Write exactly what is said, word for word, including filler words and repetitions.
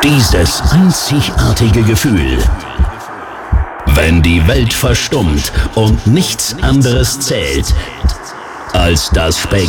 Dieses einzigartige Gefühl, wenn die Welt verstummt und nichts anderes zählt als das Spektakel